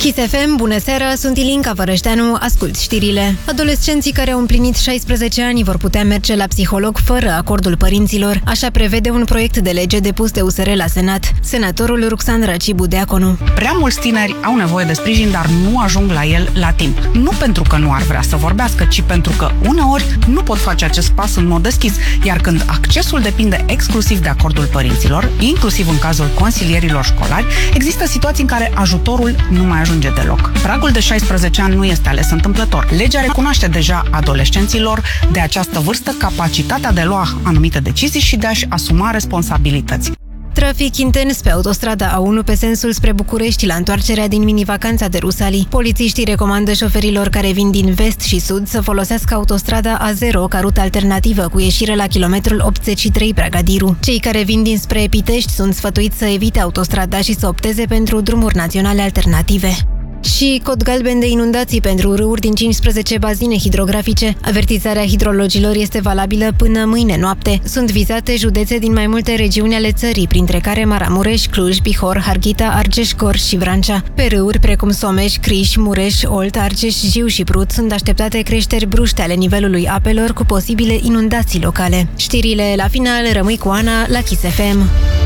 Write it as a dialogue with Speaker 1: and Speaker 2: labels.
Speaker 1: Kiss FM, bună seara, sunt Ilinca Vărășteanu, ascult știrile. Adolescenții care au împlinit 16 ani vor putea merge la psiholog fără acordul părinților, așa prevede un proiect de lege depus de USR la Senat. Senatorul Ruxan Racibu Deaconu.
Speaker 2: Prea mulți tineri au nevoie de sprijin, dar nu ajung la el la timp. Nu pentru că nu ar vrea să vorbească, ci pentru că uneori nu pot face acest pas în mod deschis, iar când accesul depinde exclusiv de acordul părinților, inclusiv în cazul consilierilor școlari, există situații în care ajutorul nu mai ajunge deloc. Pragul de 16 ani nu este ales întâmplător. Legea recunoaște deja adolescenților de această vârstă capacitatea de a lua anumite decizii și de a-și asuma responsabilități.
Speaker 1: Trafic intens pe autostrada A1 pe sensul spre București la întoarcerea din mini-vacanța de Rusalii. Polițiștii recomandă șoferilor care vin din vest și sud să folosească autostrada A0 ca rută alternativă cu ieșire la kilometrul 83 Bragadiru. Cei care vin dinspre Pitești sunt sfătuiți să evite autostrada și să opteze pentru drumuri naționale alternative. Și cod galben de inundații pentru râuri din 15 bazine hidrografice. Avertizarea hidrologilor este valabilă până mâine noapte. Sunt vizate județe din mai multe regiuni ale țării, printre care Maramureș, Cluj, Bihor, Harghita, Argeș, Gorj și Vrancea. Pe râuri precum Someș, Criș, Mureș, Olt, Argeș, Jiu și Prut sunt așteptate creșteri bruște ale nivelului apelor cu posibile inundații locale. Știrile la final, rămâi cu Ana la Kiss FM.